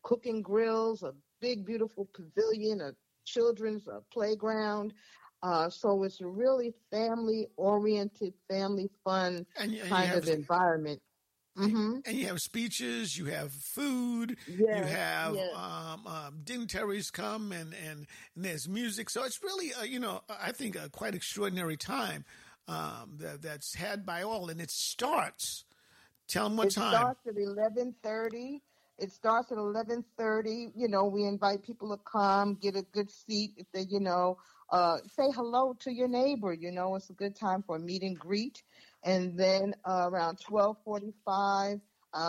cooking grills, a big, beautiful pavilion, a children's playground. So it's a really family-oriented, family-fun And you kind have of environment. Mm-hmm. and you have speeches, you have food, you Yes, have yes. dignitaries come, and there's music. So it's really, I think a quite extraordinary time that's had by all, and it starts. Tell them what It time. starts at 11:30. It starts at 11:30. We invite people to come, get a good seat. If they, say hello to your neighbor. It's a good time for a meet and greet. And then around 12:45,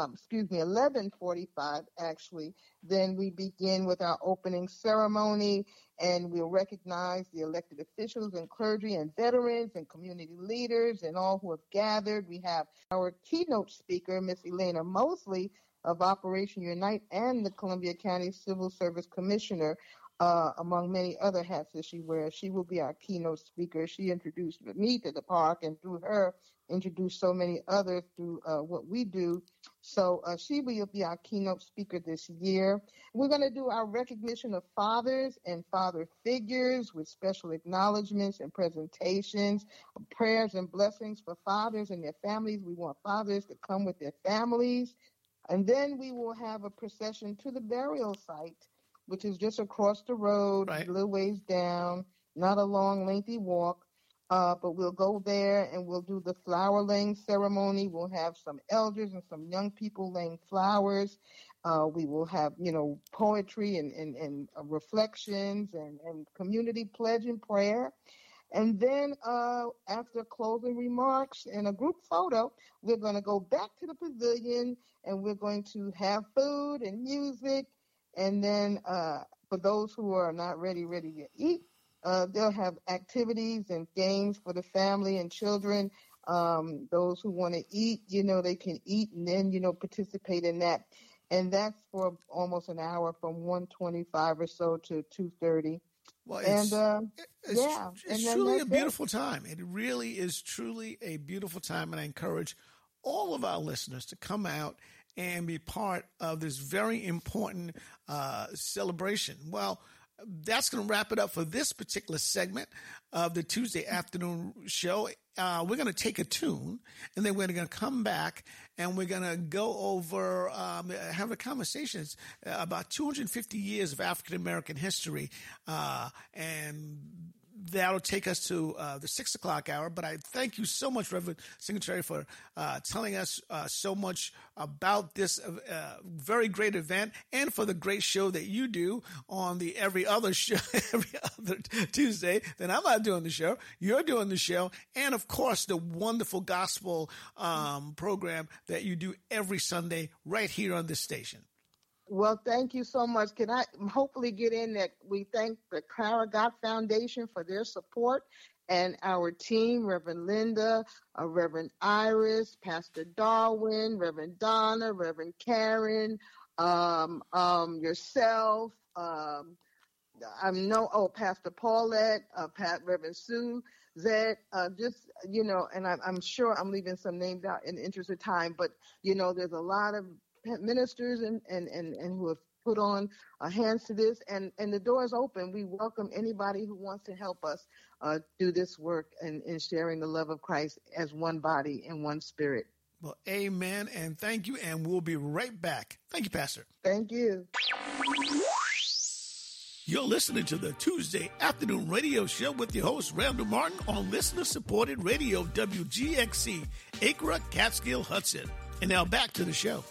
11:45 actually, then we begin with our opening ceremony, and we'll recognize the elected officials and clergy and veterans and community leaders and all who have gathered. We have our keynote speaker, Miss Elena Mosley of Operation Unite and the Columbia County Civil Service Commissioner, among many other hats that she wears. She will be our keynote speaker. She introduced me to the park, and through her, introduced so many others through what we do. So she will be our keynote speaker this year. We're going to do our recognition of fathers and father figures with special acknowledgments and presentations, prayers and blessings for fathers and their families. We want fathers to come with their families. And then we will have a procession to the burial site, which is just across the road, Right. a little ways down, not a long, lengthy walk. But we'll go there and we'll do the flower laying ceremony. We'll have some elders and some young people laying flowers. We will have, poetry and reflections and community pledge and prayer. And then after closing remarks and a group photo, we're going to go back to the pavilion and we're going to have food and music. And then for those who are not ready to eat, they'll have activities and games for the family and children. Those who want to eat, they can eat and then, participate in that. And that's for almost an hour from 1:25 or so to 2:30. Well, It's truly a beautiful time. It really is truly a beautiful time, and I encourage all of our listeners to come out and be part of this very important celebration. Well, that's going to wrap it up for this particular segment of the Tuesday afternoon show. We're going to take a tune, and then we're going to come back, and we're going to go over, have a conversation about 250 years of African-American history, and that'll take us to the 6 o'clock hour. But I thank you so much, Reverend Secretary, for telling us so much about this very great event, and for the great show that you do on the every other Tuesday. Then I'm not doing the show. You're doing the show. And, of course, the wonderful gospel program that you do every Sunday right here on this station. Well, thank you so much. Can I hopefully get in that we thank the Clara Gott Foundation for their support and our team, Reverend Linda, Reverend Iris, Pastor Darwin, Reverend Donna, Reverend Karen, yourself, Pastor Paulette, Reverend Sue, Zed, and I'm sure I'm leaving some names out in the interest of time, but, there's a lot of ministers and who have put on hands to this, and the door is open. We welcome anybody who wants to help us do this work and in sharing the love of Christ as one body and one spirit. Well, amen, and thank you, and we'll be right back. Thank you, Pastor. Thank you. You're listening to the Tuesday afternoon radio show with your host, Randall Martin, on listener-supported radio, WGXC, Acra, Catskill, Hudson. And now back to the show.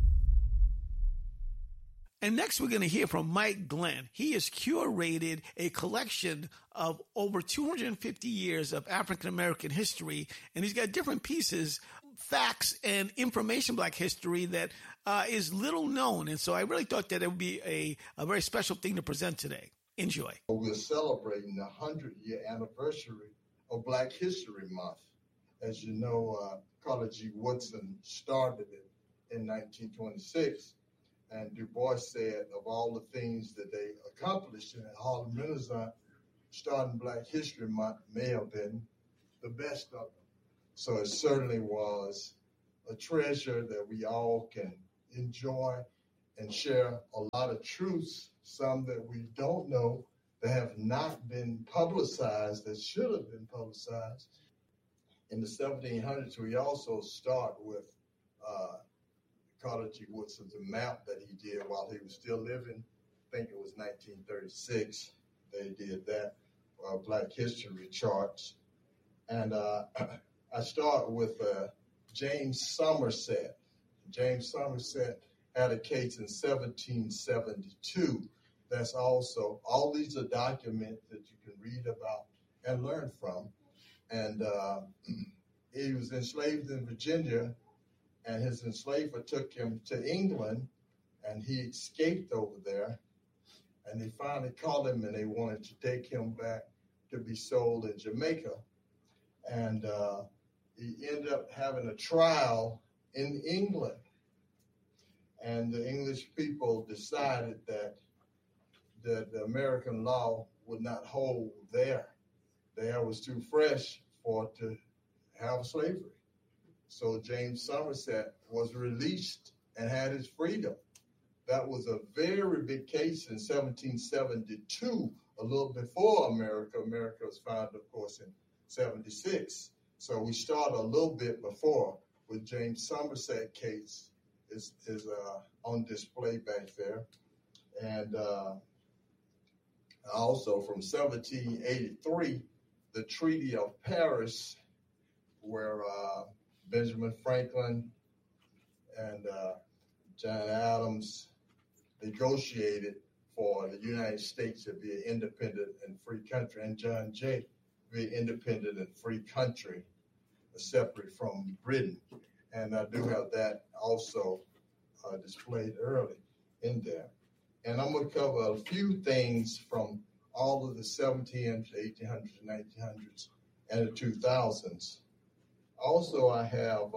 And next, we're going to hear from Mike Glenn. He has curated a collection of over 250 years of African-American history, and he's got different pieces, facts, and information Black history that is little known. And so I really thought that it would be a very special thing to present today. Enjoy. We're celebrating the 100-year anniversary of Black History Month. As you know, Carter G. Woodson started it in 1926. And Du Bois said of all the things that they accomplished in the Harlem Renaissance, starting Black History Month may have been the best of them. So it certainly was a treasure that we all can enjoy and share a lot of truths, some that we don't know, that have not been publicized, that should have been publicized. In the 1700s, we also start with Carter G. Woodson's map that he did while he was still living. I think it was 1936 they did that, Black History charts. And I start with James Somerset. James Somerset had a case in 1772. That's also, all these are documents that you can read about and learn from. And he was enslaved in Virginia, and his enslaver took him to England, and he escaped over there. And they finally caught him, and they wanted to take him back to be sold in Jamaica. And he ended up having a trial in England. And the English people decided that the American law would not hold there. The air was too fresh for it to have slavery. So James Somerset was released and had his freedom. That was a very big case in 1772, a little before America. America was founded, of course, in 76. So we start a little bit before with James Somerset case is on display back there. And also from 1783, the Treaty of Paris, where Benjamin Franklin and John Adams negotiated for the United States to be an independent and free country, and John Jay be an independent and free country, separate from Britain. And I do have that also displayed early in there. And I'm going to cover a few things from all of the 1700s, 1800s, 1900s, and the 2000s. Also, I have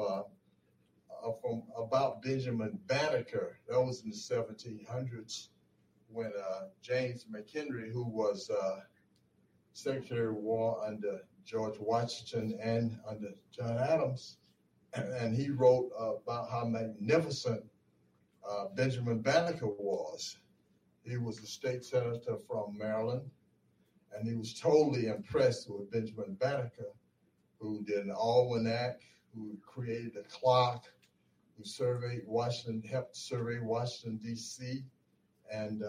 from about Benjamin Banneker. That was in the 1700s when James McHenry, who was Secretary of War under George Washington and under John Adams, and he wrote about how magnificent Benjamin Banneker was. He was a state senator from Maryland, and he was totally impressed with Benjamin Banneker, who did an almanac, who created a clock, who surveyed Washington, helped survey Washington, D.C., and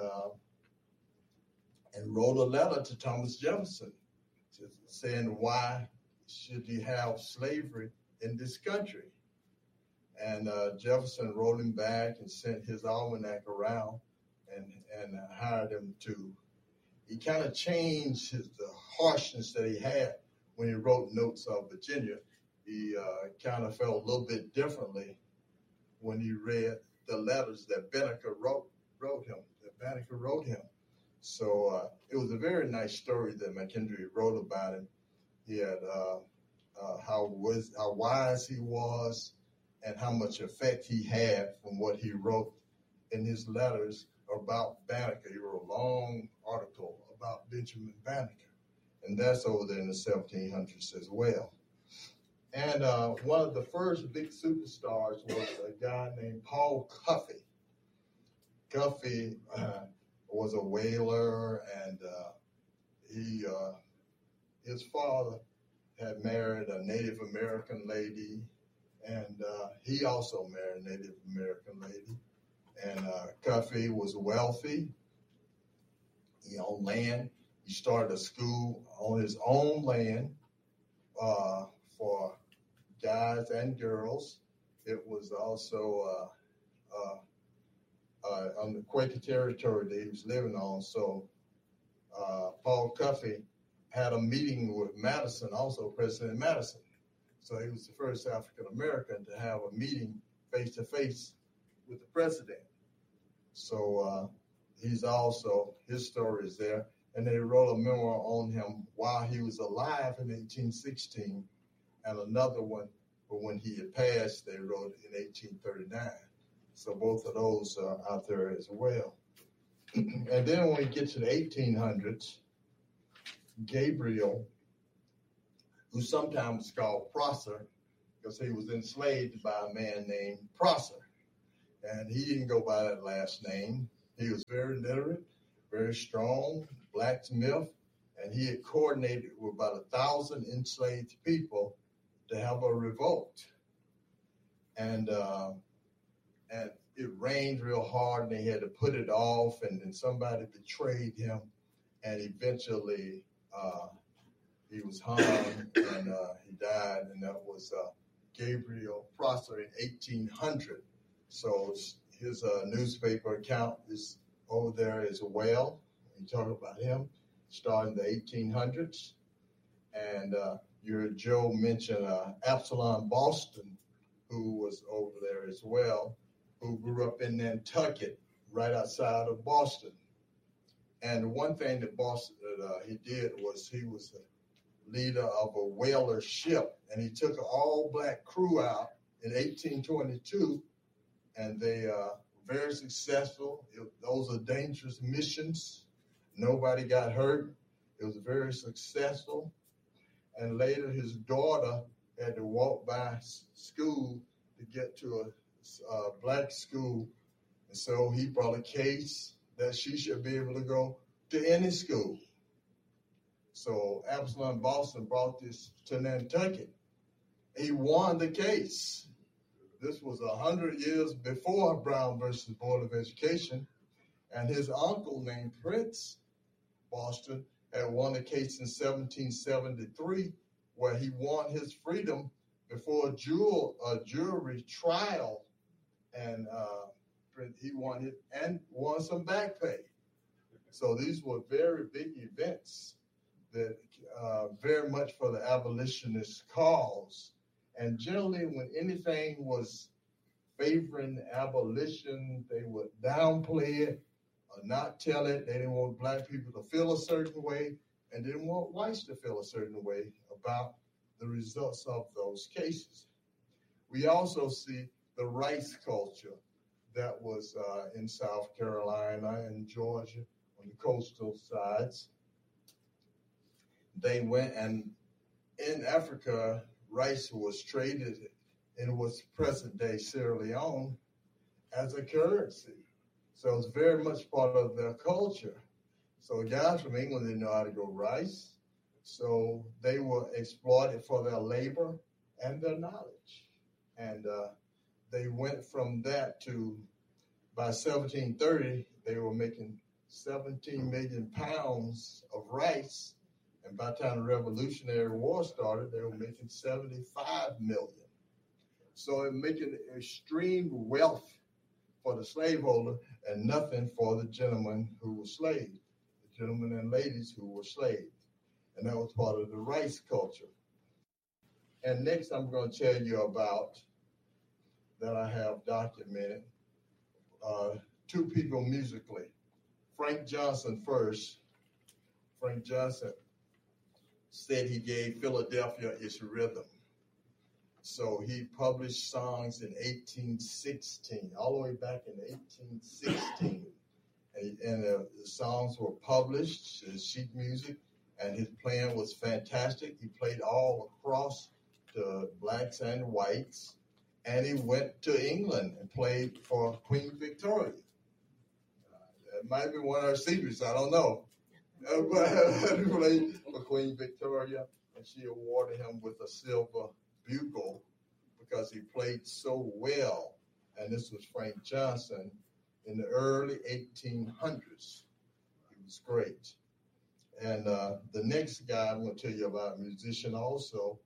wrote a letter to Thomas Jefferson saying, why should you have slavery in this country? And Jefferson wrote him back and sent his almanac around and hired him to, he kind of changed the harshness that he had when he wrote Notes of Virginia. He kind of felt a little bit differently when he read the letters that Banneker wrote him. So it was a very nice story that McHenry wrote about him. He had how wise he was and how much effect he had from what he wrote in his letters about Banneker. He wrote a long article about Benjamin Banneker, and that's over there in the 1700s as well. And one of the first big superstars was a guy named Paul Cuffey. Cuffey was a whaler, and his father had married a Native American lady, and he also married a Native American lady. And Cuffey was wealthy. He owned land. He started a school on his own land for guys and girls. It was also on the Quaker territory that he was living on. So Paul Cuffey had a meeting with Madison, also President Madison. So he was the first African American to have a meeting face-to-face with the president. So he's also, his story is there. And they wrote a memoir on him while he was alive in 1816, and another one for when he had passed, they wrote in 1839. So both of those are out there as well. And then when we get to the 1800s, Gabriel, who sometimes is called Prosser, because he was enslaved by a man named Prosser. and he didn't go by that last name. He was very literate, very strong, blacksmith, and he had coordinated with about 1,000 enslaved people to have a revolt. And it rained real hard, and they had to put it off, and then somebody betrayed him, and eventually he was hung, and he died, and that was Gabriel Prosser in 1800. So his newspaper account is over there as well. You talk about him, starting the 1800s. And your Joe mentioned Absalom Boston, who was over there as well, who grew up in Nantucket, right outside of Boston. And one thing that Boston he did was he was the leader of a whaler ship, and he took an all-black crew out in 1822, and they very successful. Those are dangerous missions. Nobody got hurt. It was very successful. And later, his daughter had to walk by school to get to a black school. And so he brought a case that she should be able to go to any school. So Absalom Boston brought this to Nantucket. He won the case. This was 100 years before Brown versus Board of Education. And his uncle, named Prince Boston, had won the case in 1773, where he won his freedom before a jury trial. And he won it and won some back pay. So these were very big events that very much for the abolitionist cause. And generally, when anything was favoring abolition, they would downplay it or not tell it. They didn't want black people to feel a certain way, and didn't want whites to feel a certain way about the results of those cases. We also see the rice culture that was in South Carolina and Georgia on the coastal sides. They went, and in Africa, rice was traded, and it was present-day Sierra Leone, as a currency. So it's very much part of their culture. So guys from England didn't know how to grow rice, so they were exploited for their labor and their knowledge. And they went from that to, by 1730, they were making 17 million pounds of rice. And by the time the Revolutionary War started, they were making 75 million. So it making extreme wealth for the slaveholder and nothing for the gentlemen who were slaves, the gentlemen and ladies who were slaves. And that was part of the rice culture. And next I'm going to tell you about, that I have documented, two people musically. Frank Johnson first. Frank Johnson said he gave Philadelphia its rhythm. So he published songs in 1816, all the way back in 1816. And the songs were published as sheet music, and his playing was fantastic. He played all across the blacks and whites, and he went to England and played for Queen Victoria. That might be one of her secrets, I don't know. But he played for Queen Victoria, and she awarded him with a silver bugle because he played so well. And this was Frank Johnson in the early 1800s. He was great. And the next guy I'm going to tell you about, a musician also,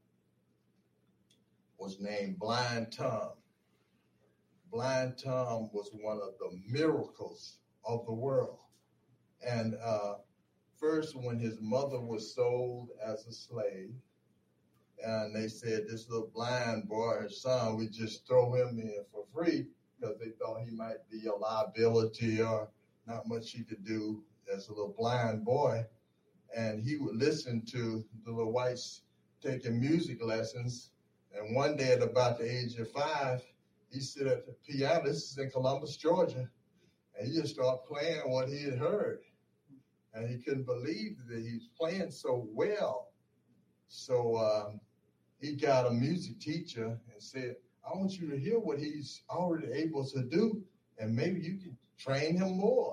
was named Blind Tom. Blind Tom was one of the miracles of the world. And first, when his mother was sold as a slave, and they said, this little blind boy, her son, we just throw him in for free because they thought he might be a liability or not much he could do as a little blind boy. And he would listen to the little whites taking music lessons. And one day at about the age of 5, he sit at the piano. This is in Columbus, Georgia. And he just started playing what he had heard. And he couldn't believe that he was playing so well. So he got a music teacher and said, I want you to hear what he's already able to do, and maybe you can train him more.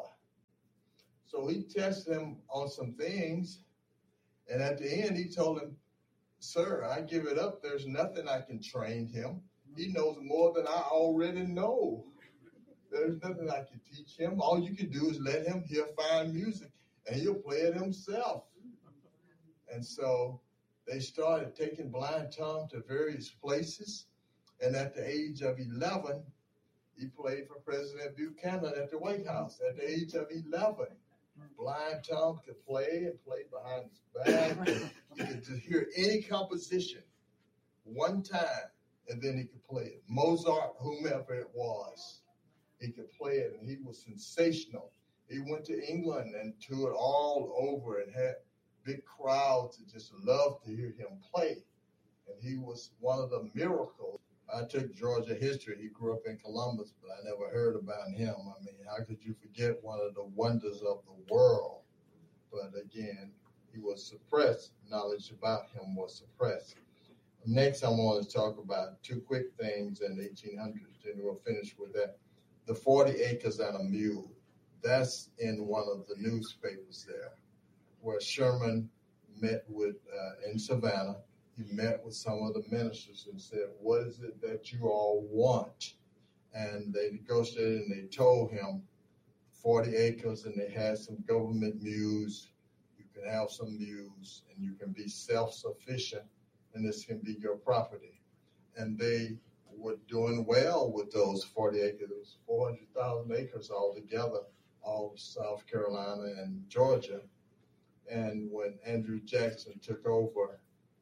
So he tested him on some things, and at the end he told him, sir, I give it up. There's nothing I can train him. He knows more than I already know. There's nothing I can teach him. All you can do is let him hear fine music, and he'll play it himself. And so they started taking Blind Tom to various places. And at the age of 11, he played for President Buchanan at the White House. At the age of 11, Blind Tom could play and play behind his back. He could just hear any composition one time, and then he could play it. Mozart, whomever it was, he could play it, and he was sensational. He went to England and toured all over and had big crowds that just loved to hear him play. And he was one of the miracles. I took Georgia history. He grew up in Columbus, but I never heard about him. I mean, how could you forget one of the wonders of the world? But again, he was suppressed. Knowledge about him was suppressed. Next, I want to talk about two quick things in the 1800s, and we'll finish with that. The 40 Acres and a Mule. That's in one of the newspapers there, where Sherman met with, in Savannah, he met with some of the ministers and said, what is it that you all want? And they negotiated and they told him 40 acres and they had some government mules. You can have some mules and you can be self-sufficient and this can be your property. And they were doing well with those 40 acres. It was 400,000 acres altogether, all of South Carolina and Georgia. And when Andrew Jackson took over,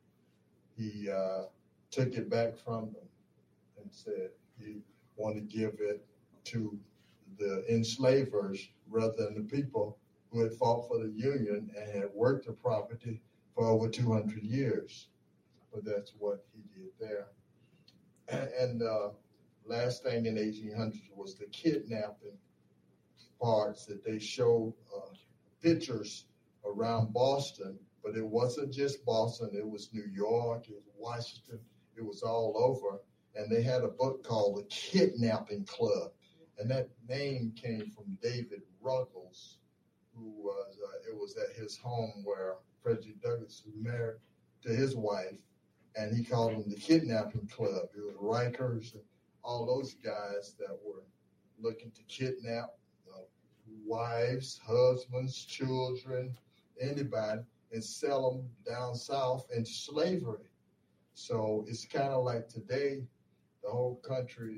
he took it back from them and said he wanted to give it to the enslavers rather than the people who had fought for the Union and had worked the property for over 200 years. But that's what he did there. And last thing in the 1800s was the kidnapping parts that they showed pictures around Boston. But it wasn't just Boston. It was New York. It was Washington. It was all over. And they had a book called The Kidnapping Club. And that name came from David Ruggles, who was, it was at his home where Frederick Douglass was married to his wife. And he called them the Kidnapping Club. It was Rikers and all those guys that were looking to kidnap wives, husbands, children, anybody, and sell them down south into slavery. So it's kind of like today, the whole country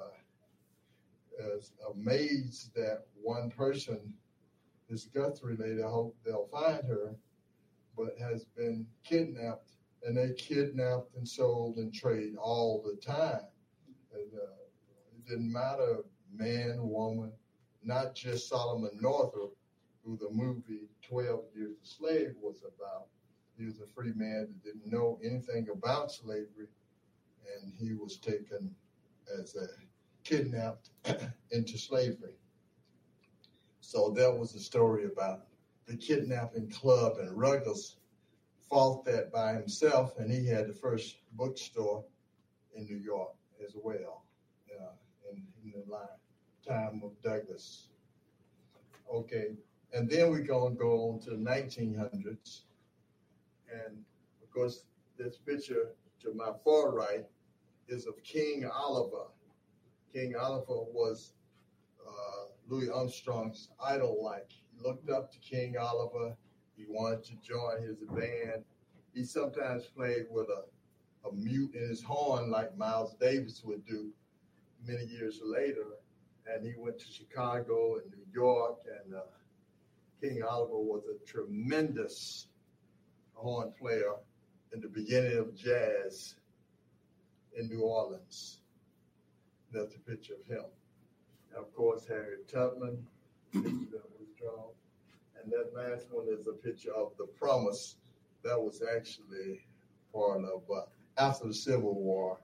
is amazed that one person, this Guthrie lady, I hope they'll find her, but has been kidnapped, and they kidnapped and sold and trade all the time. And, it didn't matter, man, woman, not just Solomon Northup, who the movie 12 Years a Slave was about. He was a free man that didn't know anything about slavery, and he was taken as a kidnapped into slavery. So that was the story about the Kidnapping Club, and Ruggles fought that by himself, and he had the first bookstore in New York as well, in the lifetime of Douglass. Okay. And then we're going to go on to the 1900s. And, of course, this picture to my far right is of King Oliver. King Oliver was Louis Armstrong's idol-like. He looked up to King Oliver. He wanted to join his band. He sometimes played with a mute in his horn like Miles Davis would do many years later. And he went to Chicago and New York, and King Oliver was a tremendous horn player in the beginning of jazz in New Orleans. That's a picture of him. And of course, Harriet Tubman, picture that was drawn. And that last one is a picture of the Promise. That was actually part of after the Civil War.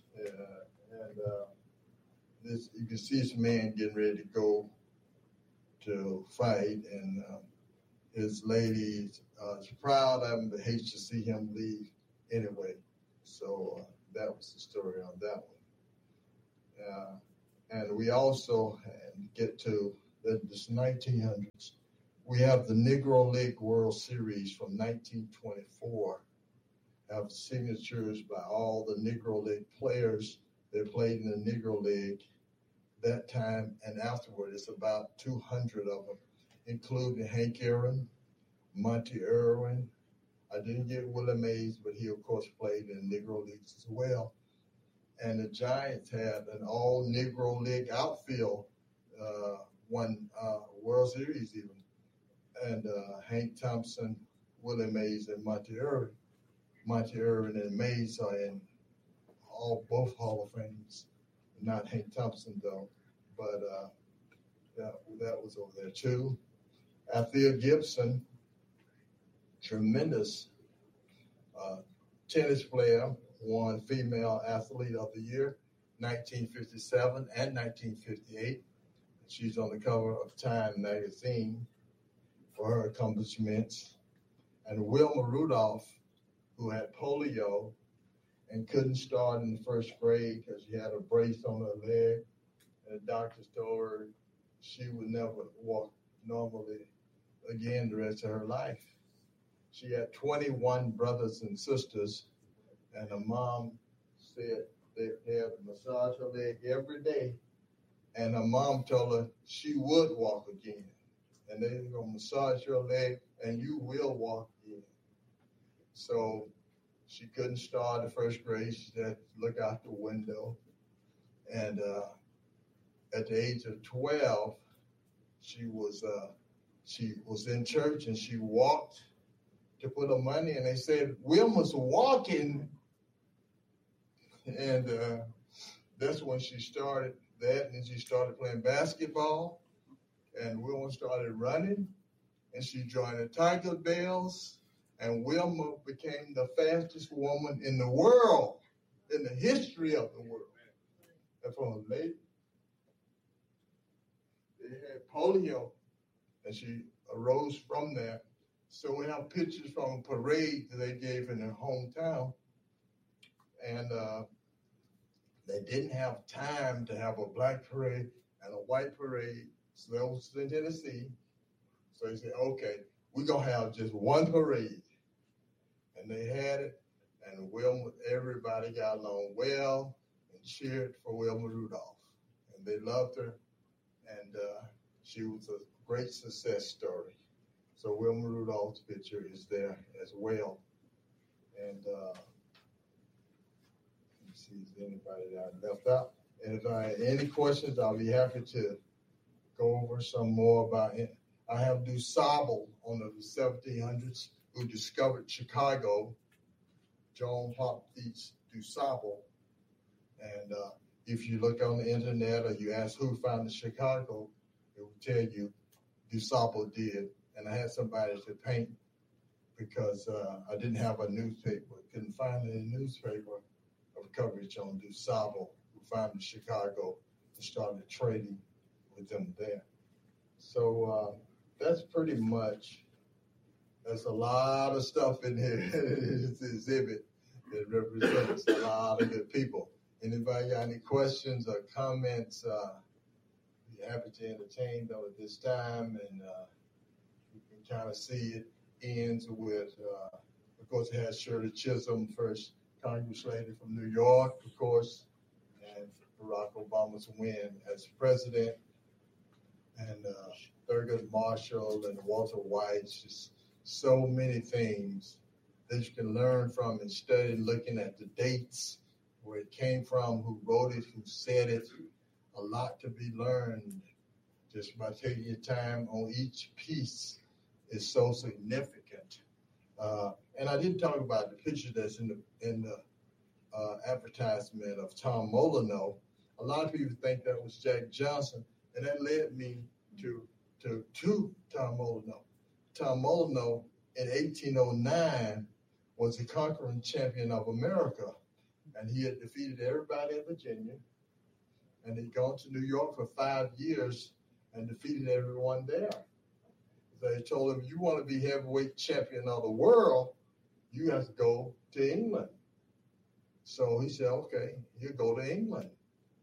This, you can see this man getting ready to go to fight, and his lady is proud of him, but hates to see him leave anyway. So that was the story on that one. And we also get to this 1900s. We have the Negro League World Series from 1924. Have signatures by all the Negro League players that played in the Negro League that time and afterward. It's about 200 of them, including Hank Aaron, Monty Irwin. I didn't get Willie Mays, but he, of course, played in Negro Leagues as well. And the Giants had an all-Negro League outfield, won World Series even. And Hank Thompson, Willie Mays, and Monty Irwin. Monty Irwin and Mays are in both Hall of Fames. Not Hank Thompson, though. But that was over there, too. Althea Gibson, tremendous tennis player, won Female Athlete of the Year, 1957 and 1958. She's on the cover of Time magazine for her accomplishments. And Wilma Rudolph, who had polio and couldn't start in the first grade because she had a brace on her leg, and the doctors told her she would never walk normally again the rest of her life. She had 21 brothers and sisters, and her mom said they had to massage her leg every day, and her mom told her she would walk again. And they're going to massage your leg, and you will walk again. So she couldn't start the first grade. She had to look out the window. And at the age of 12, she was in church, and she walked to put her money, and they said, Wilma's walking. And that's when she started that, and she started playing basketball, and Wilma started running, and she joined the Tiger Bells, and Wilma became the fastest woman in the world, in the history of the world. And from a late, they had polio, and she arose from that. So we have pictures from a parade that they gave in their hometown, and they didn't have time to have a black parade and a white parade. So that was in Tennessee. So they said, okay, we're going to have just one parade. And they had it, and everybody got along well and cheered for Wilma Rudolph. And they loved her, and she was a great success story. So Wilma Rudolph's picture is there as well. And let me see if there's anybody that I left out. And if I have any questions, I'll be happy to go over some more about it. I have DuSable on the 1700s who discovered Chicago, John Baptiste DuSable. And if you look on the internet or you ask who founded Chicago, it will tell you DuSable did. And I had somebody to paint because I didn't have a newspaper. Couldn't find any newspaper of coverage on DuSable, who founded Chicago and started trading with them there. So that's pretty much, there's a lot of stuff in here. It's an exhibit that represents a lot of good people. Anybody got any questions or comments? Be happy to entertain them at this time. And you can kind of see it ends with, of course, it has Shirley Chisholm, first Congress lady from New York, of course, and Barack Obama's win as president, and Thurgood Marshall and Walter White. Just so many things that you can learn from and study, looking at the dates, where it came from, who wrote it, who said it. A lot to be learned just by taking your time on each piece is so significant. And I didn't talk about the picture that's in the advertisement of Tom Molineaux. A lot of people think that was Jack Johnson, and that led me to Tom Molineaux. Tom Molineaux in 1809 was the conquering champion of America, and he had defeated everybody in Virginia, and he'd gone to New York for 5 years and defeated everyone there. They told him, you want to be heavyweight champion of the world, you have to go to England. So he said, okay, he'll go to England.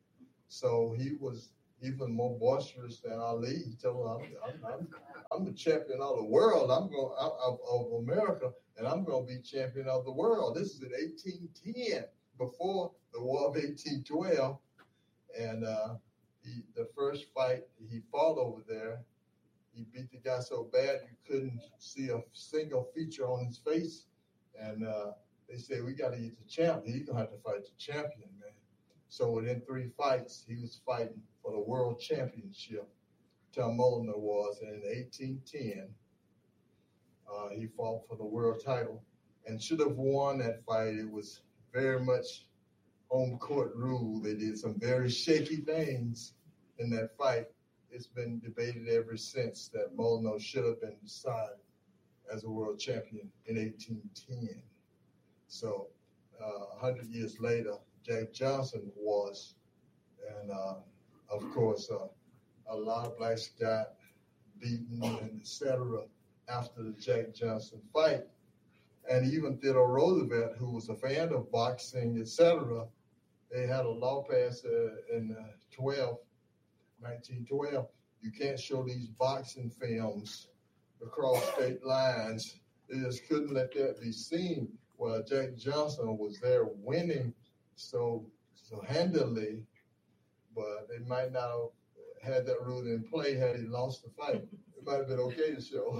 So he was even more boisterous than Ali. He told him, I'm the champion of the world. Of America, and I'm going to be champion of the world. This is in 1810, before the War of 1812. And the first fight he fought over there, he beat the guy so bad you couldn't see a single feature on his face. And they said, we got to get the champion. He's going to have to fight the champion, man. So within 3 fights, he was fighting for the world championship. Tom Molyneux was. And in 1810, he fought for the world title and should have won that fight. It was very much home court rule. They did some very shaky things in that fight. It's been debated ever since that Molyneux should have been decided as a world champion in 1810. So 100 years later, Jack Johnson was. And, of course, a lot of blacks got beaten and et cetera after the Jack Johnson fight. And even Theodore Roosevelt, who was a fan of boxing, et cetera, they had a law passed in 1912. You can't show these boxing films across state lines. They just couldn't let that be seen. Well, Jack Johnson was there winning so handily, but they might not have had that rule in play had he lost the fight. It might have been okay to show,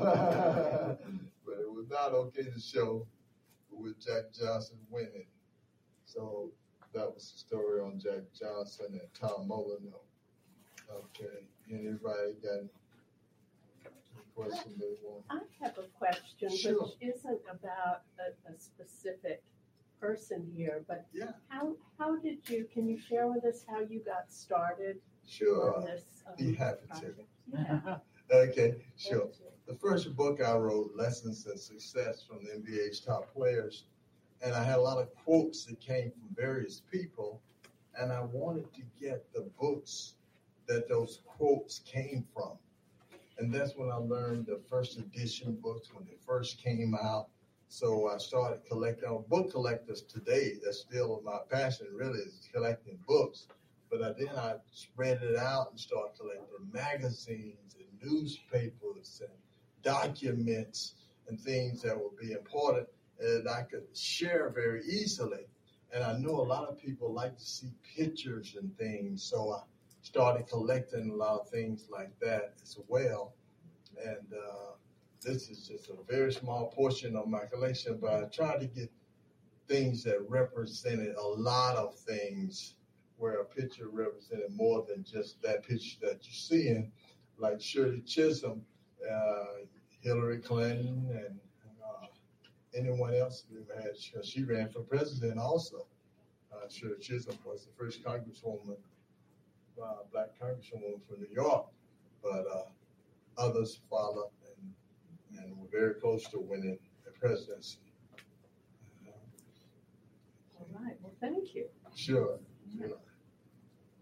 but it was not okay to show with Jack Johnson winning. So that was the story on Jack Johnson and Tom Molyneux. Okay, anybody got any questions they want? I have a question, Sure. which isn't about a specific person here, but Yeah. How did you, can you share with us how you got started Sure. on this Be happy project? to. Yeah. Okay, sure. Thank you. The first book I wrote, Lessons in Success from the NBA's Top Players, and I had a lot of quotes that came from various people, and I wanted to get the books that those quotes came from. And that's when I learned the first edition books when they first came out. So I started collecting. I'm book collectors today. That's still my passion, really, is collecting books. But then I spread it out and started collecting magazines and newspapers and documents and things that would be important and I could share very easily. And I know a lot of people like to see pictures and things, so I started collecting a lot of things like that as well. And this is just a very small portion of my collection, but I tried to get things that represented a lot of things, where a picture represented more than just that picture that you're seeing, like Shirley Chisholm, Hillary Clinton, and anyone else who had, she ran for president also. Shirley Chisholm was the first congresswoman, black congresswoman from New York, but others followed and were very close to winning the presidency. All right. Well, thank you. Sure.